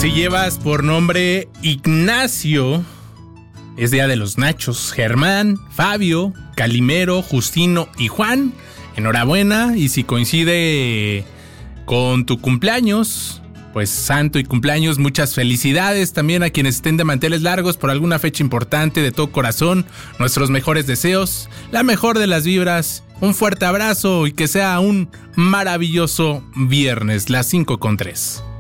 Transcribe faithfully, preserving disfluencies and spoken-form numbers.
Si llevas por nombre Ignacio, es día de los Nachos. Germán, Fabio, Calimero, Justino y Juan, enhorabuena. Y si coincide con tu cumpleaños, pues santo y cumpleaños, muchas felicidades. También a quienes estén de manteles largos por alguna fecha importante, de todo corazón, nuestros mejores deseos, la mejor de las vibras, un fuerte abrazo y que sea un maravilloso viernes, las cinco con tres.